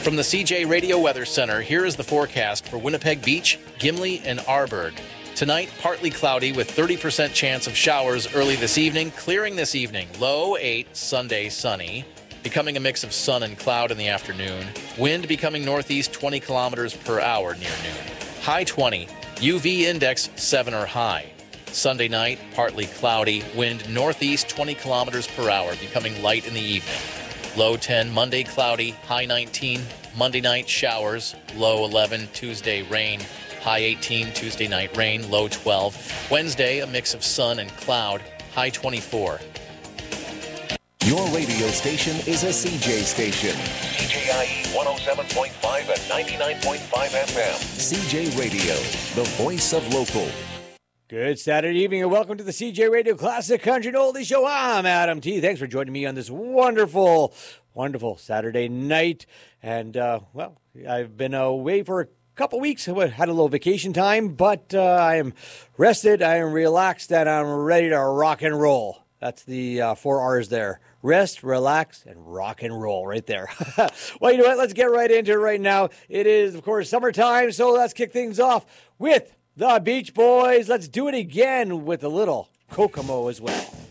From the CJ Radio Weather Center, here is the forecast for Winnipeg Beach, Gimli, and Arborg. Tonight, partly cloudy with 30% chance of showers early this evening, clearing this evening. Low 8, Sunday sunny, becoming a mix of sun and cloud in the afternoon. Wind becoming northeast 20 kilometers per hour near noon. High 20, UV index 7 or high. Sunday night, partly cloudy, wind northeast 20 kilometers per hour, becoming light in the evening. Low 10, Monday cloudy, high 19. Monday night showers, low 11. Tuesday rain, high 18. Tuesday night rain, low 12. Wednesday, a mix of sun and cloud, high 24. Your radio station is a CJ station. CJIE 107.5 and 99.5 FM. CJ Radio, the voice of local. Good Saturday evening and welcome to the CJ Radio Classic Country and Oldie Show. I'm Adam T. Thanks for joining me on this wonderful Saturday night. And, I've been away for a couple weeks. I had a little vacation time, but I am rested, I am relaxed, and I'm ready to rock and roll. That's the 4 R's there. Rest, relax, and rock and roll right there. Well, you know what? Let's get right into it right now. It is, of course, summertime, so let's kick things off with the Beach Boys. Let's do it again with a little Kokomo as well.